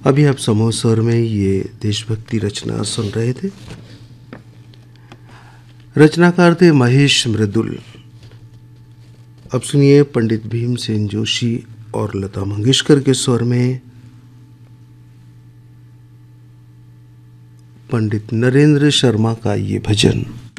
अभी आप समूह स्वर में ये देशभक्ति रचना सुन रहे थे। रचनाकार थे महेश मृदुल। अब सुनिए पंडित भीमसेन जोशी और लता मंगेशकर के स्वर में पंडित नरेंद्र शर्मा का ये भजन।